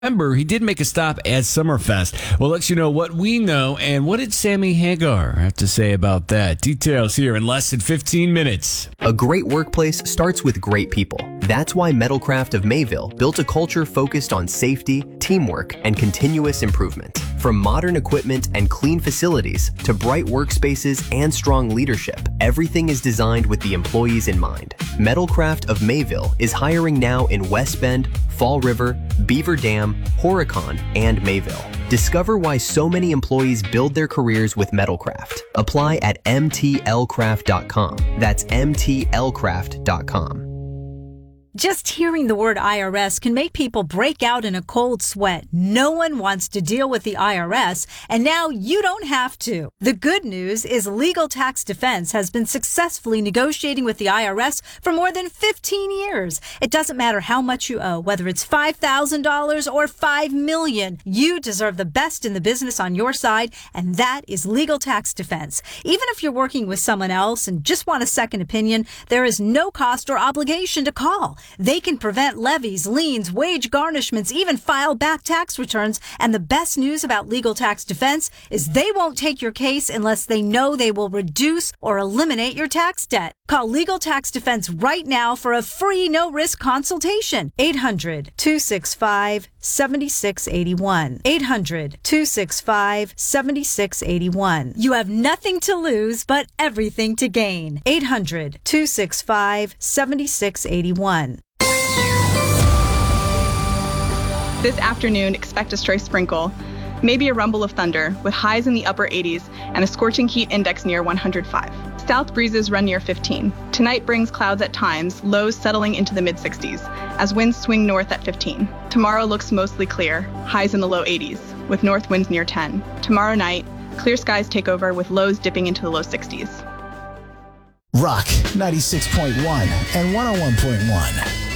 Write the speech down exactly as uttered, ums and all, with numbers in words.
Remember, he did make a stop at Summerfest. We'll let you know what we know and what did Sammy Hagar have to say about that. Details here in less than fifteen minutes. A great workplace starts with great people. That's why Metalcraft of Mayville built a culture focused on safety, teamwork, and continuous improvement. From modern equipment and clean facilities to bright workspaces and strong leadership, everything is designed with the employees in mind. Metalcraft of Mayville is hiring now in West Bend, Fall River, Beaver Dam, Horicon, and Mayville. Discover why so many employees build their careers with Metalcraft. Apply at m t l craft dot com. That's m t l craft dot com. Just hearing the word I R S can make people break out in a cold sweat. No one wants to deal with the I R S, and now you don't have to. The good news is Legal Tax Defense has been successfully negotiating with the I R S for more than fifteen years. It doesn't matter how much you owe, whether it's five thousand dollars or five million dollars. You deserve the best in the business on your side, and that is Legal Tax Defense. Even if you're working with someone else and just want a second opinion, there is no cost or obligation to call. They can prevent levies, liens, wage garnishments, even file back tax returns. And the best news about Legal Tax Defense is they won't take your case unless they know they will reduce or eliminate your tax debt. Call Legal Tax Defense right now for a free no-risk consultation. eight hundred, two six five, seven six eight one. eight hundred, two six five, seven six eight one. You have nothing to lose but everything to gain. eight hundred, two six five, seven six eight one. This afternoon, expect a stray sprinkle, maybe a rumble of thunder, with highs in the upper eighties and a scorching heat index near one hundred five. South breezes run near fifteen. Tonight brings clouds at times, lows settling into the mid sixties, as winds swing north at fifteen. Tomorrow looks mostly clear, highs in the low eighties, with north winds near ten. Tomorrow night, clear skies take over with lows dipping into the low sixties. Rock ninety-six point one and one oh one point one.